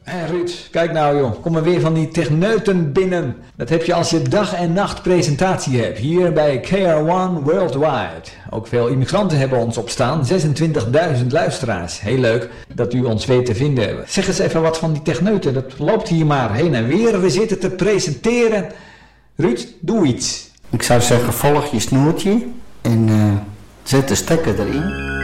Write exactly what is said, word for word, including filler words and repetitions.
Hé Ruud, kijk nou joh, kom er weer van die techneuten binnen. Dat heb je als je dag en nacht presentatie hebt, hier bij K R one Worldwide. Ook veel immigranten hebben ons op staan, zesentwintigduizend luisteraars. Heel leuk dat u ons weet te vinden. Zeg eens even wat van die techneuten, dat loopt hier maar heen en weer. We zitten te presenteren. Ruud, doe iets. Ik zou zeggen, volg je snoertje en uh, zet de stekker erin.